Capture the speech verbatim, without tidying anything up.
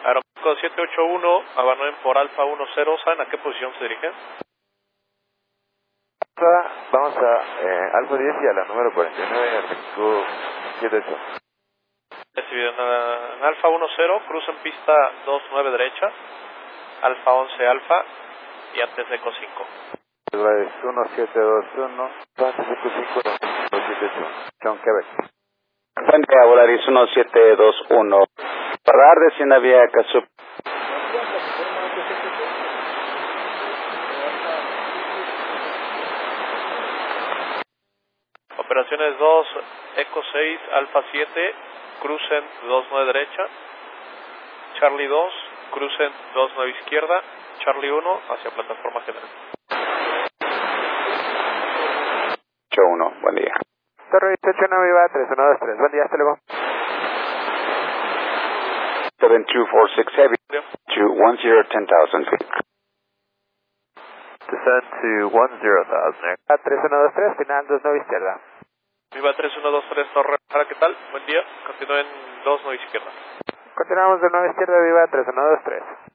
Aeroméxico siete ocho uno, abandonen por Alfa uno cero, ¿saben a qué posición se dirigen? Vamos a eh, Alfa diez y a la número cuarenta y nueve, Aeroméxico siete ocho. Recibido en, uh, en Alfa uno cero, crucen pista dos nueve derecha, Alfa once Alfa y antes de Eco cinco. Es uno siete dos uno, antes de Eco cinco, dos siete ocho, John Quebec. Buen día, Volaris uno siete dos uno. Radar de Cien Vía Casup. Operaciones dos, Eco seis, Alfa siete, crucen dos nueve derecha, Charlie dos, crucen dos nueve izquierda, Charlie uno hacia plataforma general. ocho uno, buen día. Torre ocho ocho nueve, Viva tres uno dos tres, buen día, hasta luego. seven two four six Heavy, to one zero ten thousand feet. Descend to one zero thousand. A tres uno dos tres, final dos nueve izquierda. Viva tres uno dos tres, Torre, ¿qué tal? Buen día, continúen dos nueve izquierda. Continuamos de nueve izquierda, Viva tres uno dos tres.